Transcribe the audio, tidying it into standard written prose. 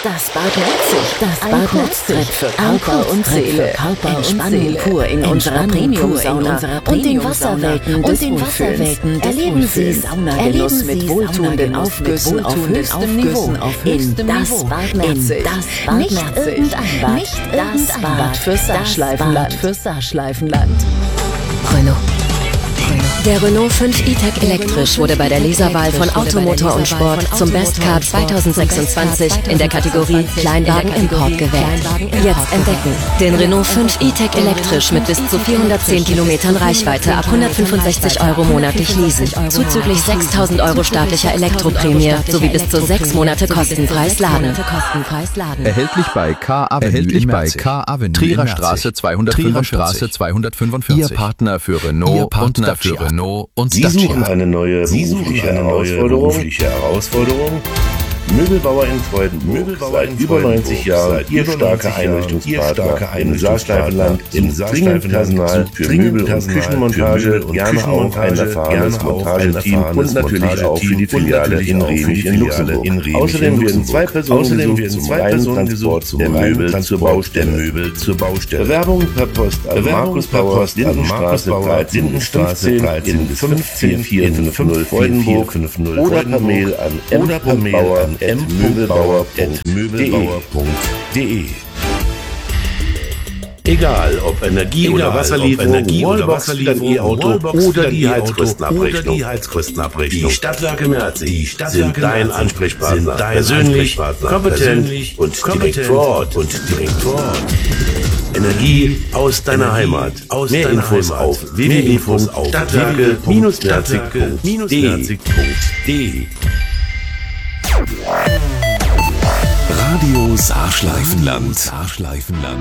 Das Bad Merzig, das Bad Merzig für Körper und Seele. Entspannen pur in unserer Premium-Sauna und den Wasserwelten des Wohlfühlens. Erleben Sie Saunagenuss mit wohltuenden Aufgüssen auf höchstem Niveau. In das Bad Merzig. Nicht irgendein Bad, nicht das Bad für Saarschleifenland. Renault. Der Renault 5 E-Tech elektrisch wurde bei der Leserwahl von Automotor und Sport zum Best Car 2026 in der Kategorie Kleinwagen Import gewählt. Jetzt entdecken den Renault 5 E-Tech elektrisch mit bis zu 410 Kilometern Reichweite ab 165 € monatlich leasen, zuzüglich 6.000 € staatlicher Elektroprämie sowie bis zu 6 Monate kostenfreies Laden. Erhältlich bei K Avenue Trierer Straße 245. Ihr Partner für Renault und Sie suchen eine neue berufliche Herausforderung? Möbelbauer in Freudenburg, seit über 90 Jahren Ihr starker Einrichtungspartner im Saarschleifenland, dringend Personal für Möbel- und Küchenmontage, gerne auch ein erfahrenes Montageteam und natürlich auch für die Filiale in Rehwig in Luxemburg. Außerdem werden 2 Personen gesucht zum reinen Transport der Möbel zur Baustelle. Bewerbungen per Post an Markus Bauer, Lindenstraße 13 in 15450 Freudenburg oder per Mail an m.bauer@möbelbauer.de. Egal, ob Energie- oder Wasserlieferung, Wallbox für dein E-Auto oder die Heizkostenabrechnung. Die Stadtwerke Merzig sind dein Ansprechpartner. Persönlich, kompetent und direkt vor Ort. Energie aus deiner Heimat. Mehr Infos auf www.stadtwerke-merzig.de. Radio Saarschleifenland.